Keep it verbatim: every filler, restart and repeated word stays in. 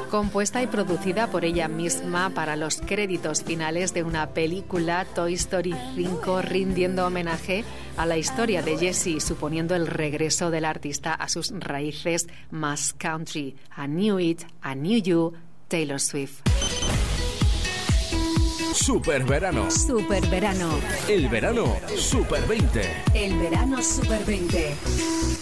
compuesta y producida por ella misma para los créditos finales de una película, Toy Story cinco, rindiendo homenaje a la historia de Jessie, suponiendo el regreso del artista a sus raíces más country. I Knew It, I Knew You, Taylor Swift. Super verano. Super verano. El verano Super veinte. El verano Super veinte.